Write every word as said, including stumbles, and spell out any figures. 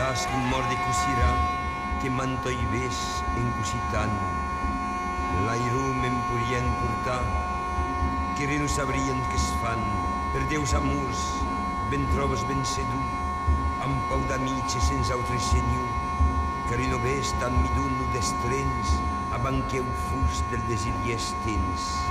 Saps quin mort de cosirà, que manto i ves en cositant. L'airú me'n podrien portar, que re no sabrien què es fan. Per Deus amors, ben trobes ben sedur, amb pau d'amics i sense altre senyor, que re no ves tant mi d'un d'estrens, abanqueu fus del desir i estens.